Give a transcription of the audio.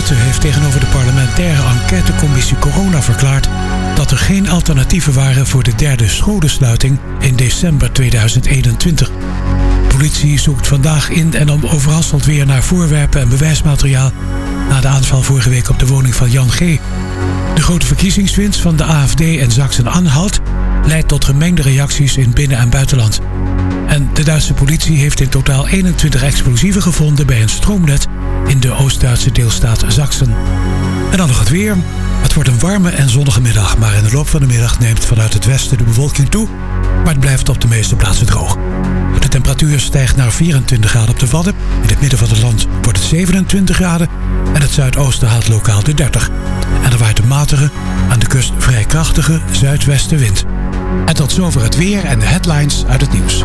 Rutte heeft tegenover de parlementaire enquêtecommissie Corona verklaard dat er geen alternatieven waren voor de derde scholensluiting in december 2021. Politie zoekt vandaag in en om Overasselt weer naar voorwerpen en bewijsmateriaal na de aanval vorige week op de woning van Jan G. De grote verkiezingswinst van de AFD en Sachsen-Anhalt leidt tot gemengde reacties in binnen- en buitenland. En de Duitse politie heeft in totaal 21 explosieven gevonden bij een stroomnet in de Oost-Duitse deelstaat Sachsen. En dan nog het weer. Het wordt een warme en zonnige middag, maar in de loop van de middag neemt vanuit het westen de bewolking toe, maar het blijft op de meeste plaatsen droog. De temperatuur stijgt naar 24 graden op de Wadden. In het midden van het land wordt het 27 graden en het zuidoosten haalt lokaal de 30. En er waait een matige, aan de kust vrij krachtige zuidwestenwind. En tot zover het weer en de headlines uit het nieuws.